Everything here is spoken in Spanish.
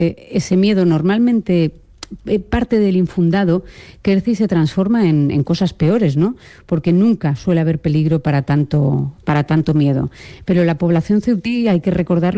ese miedo normalmente parte del infundado, crece y se transforma en cosas peores, ¿no? Porque nunca suele haber peligro para tanto miedo. Pero la población ceutí, hay que recordar